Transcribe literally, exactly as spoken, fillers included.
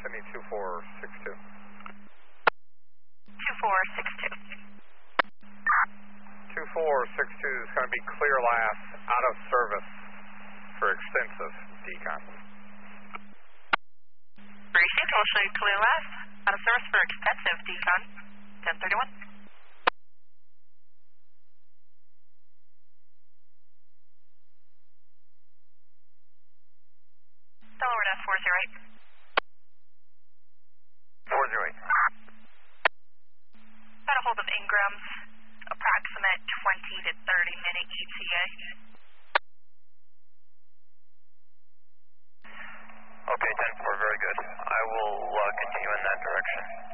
send me two four six two. two four six two. two four six two is going to be clear last, out of service for extensive decon. Received, we'll show you clear last, out of service for extensive decon, ten thirty-one. Delaware Nest four zero eight. four zero eight. Got a hold of Ingram's, approximate twenty to thirty minute E T A. Okay, ten four, very good. I will uh, continue in that direction.